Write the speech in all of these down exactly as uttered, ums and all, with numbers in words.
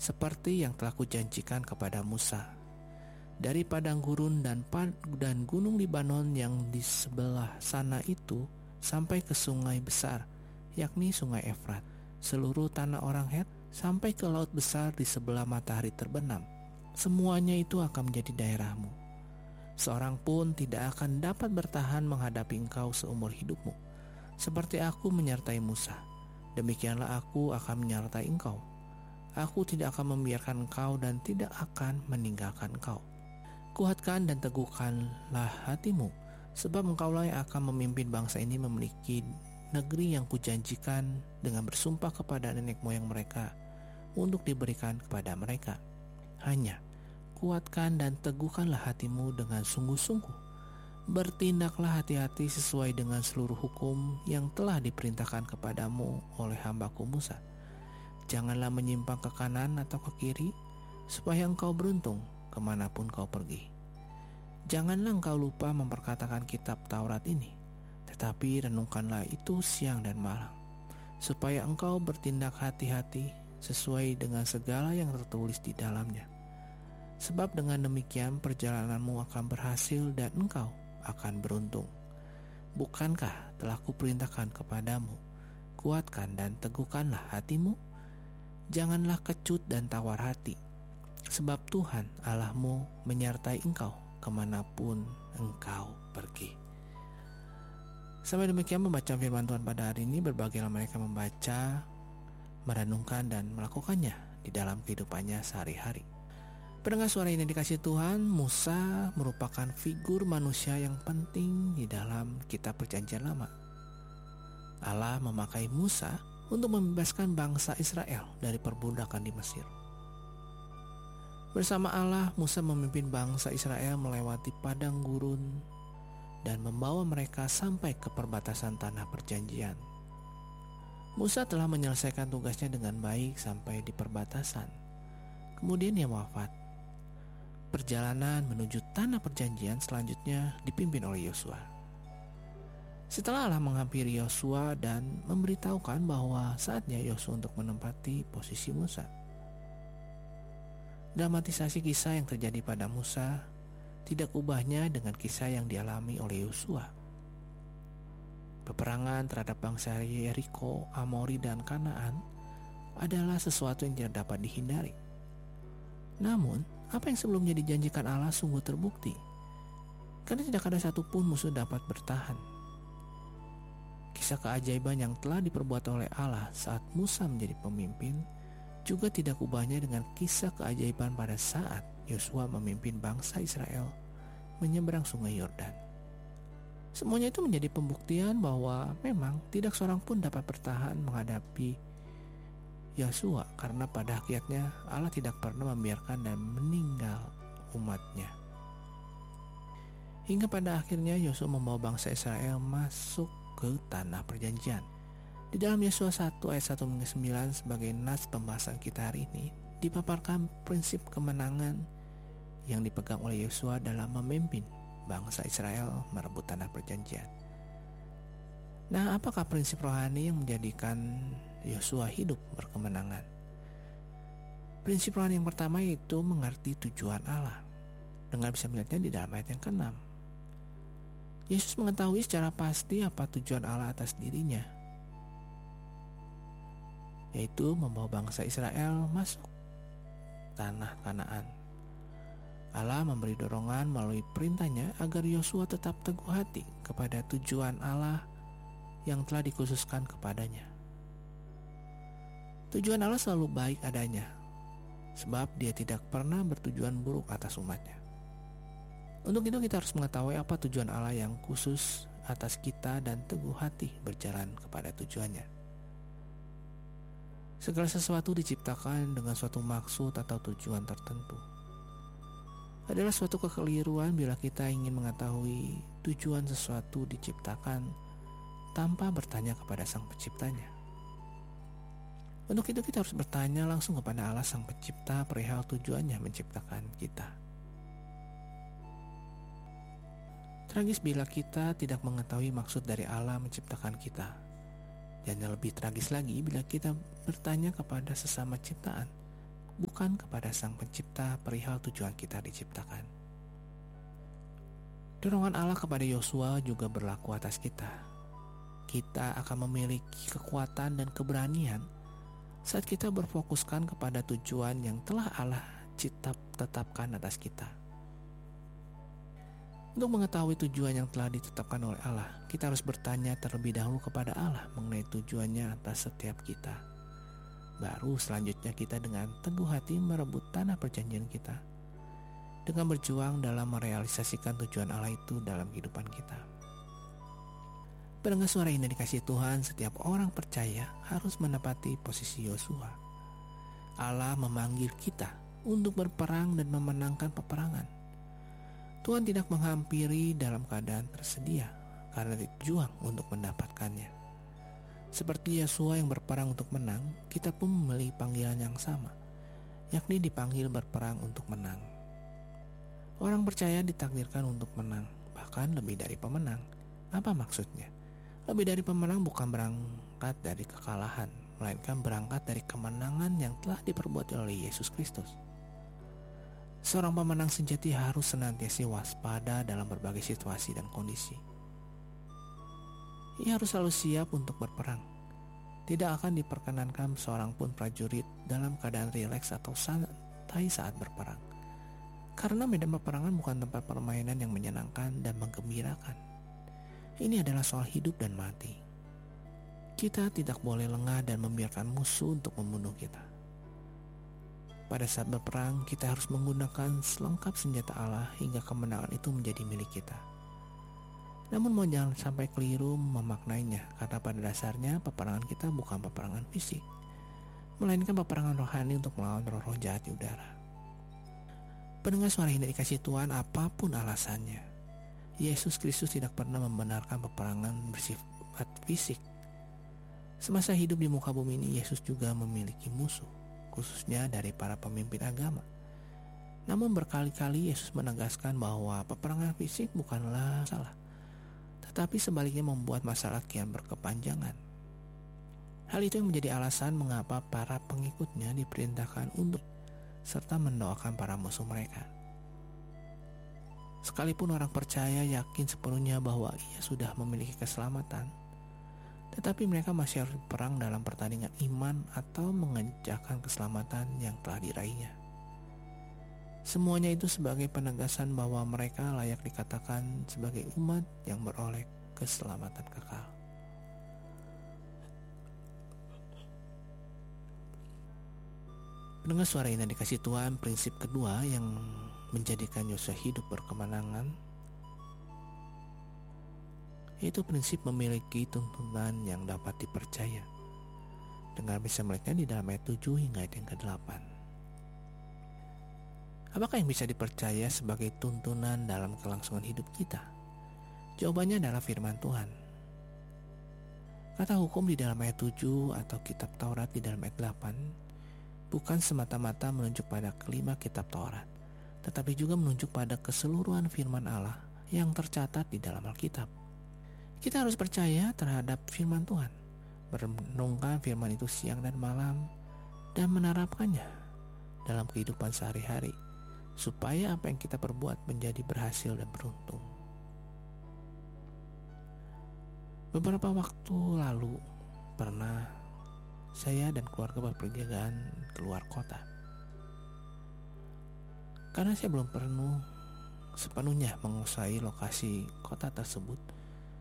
seperti yang telah kujanjikan kepada Musa. Dari padang gurun dan, dan gunung Libanon yang di sebelah sana itu sampai ke sungai besar, yakni sungai Efrat, seluruh tanah orang Het, sampai ke laut besar di sebelah matahari terbenam. Semuanya itu akan menjadi daerahmu. Seorang pun tidak akan dapat bertahan menghadapi engkau seumur hidupmu. Seperti aku menyertai Musa, demikianlah aku akan menyertai engkau. Aku tidak akan membiarkan engkau dan tidak akan meninggalkan engkau. Kuatkan dan teguhkanlah hatimu, sebab engkaulah yang akan memimpin bangsa ini memiliki negeri yang kujanjikan dengan bersumpah kepada nenek moyang mereka untuk diberikan kepada mereka. Hanya kuatkan dan teguhkanlah hatimu dengan sungguh-sungguh. Bertindaklah hati-hati sesuai dengan seluruh hukum yang telah diperintahkan kepadamu oleh hambaku Musa. Janganlah menyimpang ke kanan atau ke kiri, supaya engkau beruntung kemanapun kau pergi. Janganlah engkau lupa memperkatakan kitab Taurat ini, tetapi renungkanlah itu siang dan malam, supaya engkau bertindak hati-hati sesuai dengan segala yang tertulis di dalamnya. Sebab dengan demikian perjalananmu akan berhasil dan engkau akan beruntung. Bukankah telah kuperintahkan kepadamu, kuatkan dan teguhkanlah hatimu? Janganlah kecut dan tawar hati, sebab Tuhan Allahmu menyertai engkau kemanapun engkau pergi. Sampai demikian pembacaan firman Tuhan pada hari ini. Berbagilah mereka membaca, merenungkan dan melakukannya di dalam kehidupannya sehari-hari. Pendengar suara ini dikasih Tuhan, Musa merupakan figur manusia yang penting di dalam kitab Perjanjian Lama. Allah memakai Musa untuk membebaskan bangsa Israel dari perbudakan di Mesir. Bersama Allah, Musa memimpin bangsa Israel melewati padang gurun dan membawa mereka sampai ke perbatasan tanah perjanjian. Musa telah menyelesaikan tugasnya dengan baik sampai di perbatasan. Kemudian ia wafat. Perjalanan menuju tanah perjanjian selanjutnya dipimpin oleh Yosua. Setelah Allah menghampiri Yosua dan memberitahukan bahwa saatnya Yosua untuk menempati posisi Musa. Dramatisasi kisah yang terjadi pada Musa tidak ubahnya dengan kisah yang dialami oleh Yosua. Peperangan terhadap bangsa Yeriko, Amori, dan Kanaan adalah sesuatu yang tidak dapat dihindari. Namun, apa yang sebelumnya dijanjikan Allah sungguh terbukti, karena tidak ada satupun musuh dapat bertahan. Kisah keajaiban yang telah diperbuat oleh Allah saat Musa menjadi pemimpin juga tidak ubahnya dengan kisah keajaiban pada saat Yosua memimpin bangsa Israel menyeberang sungai Yordan. Semuanya itu menjadi pembuktian bahwa memang tidak seorang pun dapat bertahan menghadapi Yosua, karena pada akhirnya Allah tidak pernah membiarkan dan meninggal umatnya. Hingga pada akhirnya Yosua membawa bangsa Israel masuk ke tanah perjanjian. Di dalam Yosua satu ayat satu hingga sembilan sebagai nas pembahasan kita hari ini, dipaparkan prinsip kemenangan yang dipegang oleh Yosua dalam memimpin bangsa Israel merebut tanah perjanjian. Nah, apakah prinsip rohani yang menjadikan Yosua hidup berkemenangan? Prinsip rohani yang pertama yaitu mengerti tujuan Allah. Dengan bisa melihatnya di dalam ayat yang keenam. Yesus mengetahui secara pasti apa tujuan Allah atas dirinya, yaitu membawa bangsa Israel masuk tanah Kanaan. Allah memberi dorongan melalui perintahnya agar Yosua tetap teguh hati kepada tujuan Allah yang telah dikhususkan kepadanya. Tujuan Allah selalu baik adanya, sebab Dia tidak pernah bertujuan buruk atas umatnya. Untuk itu kita harus mengetahui apa tujuan Allah yang khusus atas kita dan teguh hati berjalan kepada tujuannya. Segala sesuatu diciptakan dengan suatu maksud atau tujuan tertentu. Adalah suatu kekeliruan bila kita ingin mengetahui tujuan sesuatu diciptakan tanpa bertanya kepada Sang Penciptanya. Untuk itu kita harus bertanya langsung kepada Allah Sang Pencipta perihal tujuannya menciptakan kita. Tragis bila kita tidak mengetahui maksud dari Allah menciptakan kita. Dan yang lebih tragis lagi bila kita bertanya kepada sesama ciptaan, bukan kepada Sang Pencipta perihal tujuan kita diciptakan. Dorongan Allah kepada Yosua juga berlaku atas kita. Kita akan memiliki kekuatan dan keberanian saat kita berfokuskan kepada tujuan yang telah Allah cipta tetapkan atas kita. Untuk mengetahui tujuan yang telah ditetapkan oleh Allah, kita harus bertanya terlebih dahulu kepada Allah mengenai tujuannya atas setiap kita. Baru selanjutnya kita dengan teguh hati merebut tanah perjanjian kita, dengan berjuang dalam merealisasikan tujuan Allah itu dalam kehidupan kita. Pendengar suara ini dikasih Tuhan, setiap orang percaya harus menepati posisi Yosua. Allah memanggil kita untuk berperang dan memenangkan peperangan. Tuhan tidak menghampiri dalam keadaan tersedia karena berjuang untuk mendapatkannya. Seperti Yosua yang berperang untuk menang, kita pun memiliki panggilan yang sama, yakni dipanggil berperang untuk menang. Orang percaya ditakdirkan untuk menang, bahkan lebih dari pemenang. Apa maksudnya? Lebih dari pemenang bukan berangkat dari kekalahan, melainkan berangkat dari kemenangan yang telah diperbuat oleh Yesus Kristus. Seorang pemenang sejati harus senantiasa waspada dalam berbagai situasi dan kondisi. Ia harus selalu siap untuk berperang. Tidak akan diperkenankan seorang pun prajurit dalam keadaan rileks atau santai saat berperang. Karena medan peperangan bukan tempat permainan yang menyenangkan dan menggembirakan. Ini adalah soal hidup dan mati. Kita tidak boleh lengah dan membiarkan musuh untuk membunuh kita. Pada saat berperang, kita harus menggunakan selengkap senjata Allah hingga kemenangan itu menjadi milik kita. Namun mau jangan sampai keliru memaknainya, karena pada dasarnya peperangan kita bukan peperangan fisik, melainkan peperangan rohani untuk melawan roh-roh jahat di udara. Pendengar suara ini dikasih Tuhan, apapun alasannya, Yesus Kristus tidak pernah membenarkan peperangan bersifat fisik. Semasa hidup di muka bumi ini, Yesus juga memiliki musuh, khususnya dari para pemimpin agama. Namun berkali-kali Yesus menegaskan bahwa peperangan fisik bukanlah salah, tetapi sebaliknya membuat masalah kian berkepanjangan. Hal itu yang menjadi alasan mengapa para pengikutnya diperintahkan untuk serta mendoakan para musuh mereka. Sekalipun orang percaya yakin sepenuhnya bahwa ia sudah memiliki keselamatan, tetapi mereka masih harus berperang dalam pertandingan iman atau mengejarkan keselamatan yang telah diraihnya. Semuanya itu sebagai penegasan bahwa mereka layak dikatakan sebagai umat yang beroleh keselamatan kekal. Pendengar suara ini dikasih Tuhan, prinsip kedua yang menjadikan Yosua hidup berkemenangan yaitu prinsip memiliki tuntunan yang dapat dipercaya. Dengar bisa melihatnya di dalam ayat tujuh hingga ayat yang kedelapan. Apakah yang bisa dipercaya sebagai tuntunan dalam kelangsungan hidup kita? Jawabannya adalah firman Tuhan. Kata hukum di dalam ayat tujuh atau kitab Taurat di dalam ayat delapan bukan semata-mata menunjuk pada kelima kitab Taurat, tetapi juga menunjuk pada keseluruhan firman Allah yang tercatat di dalam Alkitab. Kita harus percaya terhadap firman Tuhan, merenungkan firman itu siang dan malam, dan menerapkannya dalam kehidupan sehari-hari, supaya apa yang kita perbuat menjadi berhasil dan beruntung. Beberapa waktu lalu, pernah saya dan keluarga berpergian keluar kota. Karena saya belum pernah sepenuhnya menguasai lokasi kota tersebut,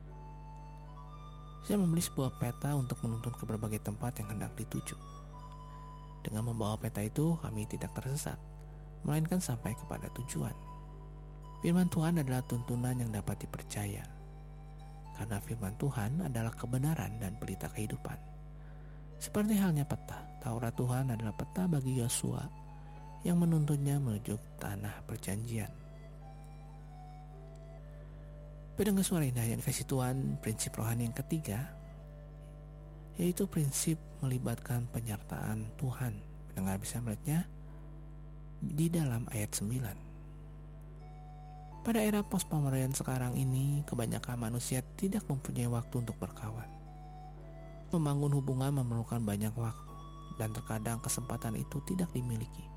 saya membeli sebuah peta untuk menuntun ke berbagai tempat yang hendak dituju. Dengan membawa peta itu, kami tidak tersesat, melainkan sampai kepada tujuan. Firman Tuhan adalah tuntunan yang dapat dipercaya, karena firman Tuhan adalah kebenaran dan pelita kehidupan. Seperti halnya peta, Taurat Tuhan adalah peta bagi Yosua yang menuntunnya menuju tanah perjanjian. Pendengar suara indah yang dikasih Tuhan, prinsip rohani yang ketiga yaitu prinsip melibatkan penyertaan Tuhan. Pendengar bisa melihatnya di dalam ayat sembilan. Pada era post-pemodern sekarang ini, kebanyakan manusia tidak mempunyai waktu untuk berkawan. Membangun hubungan memerlukan banyak waktu, dan terkadang kesempatan itu tidak dimiliki.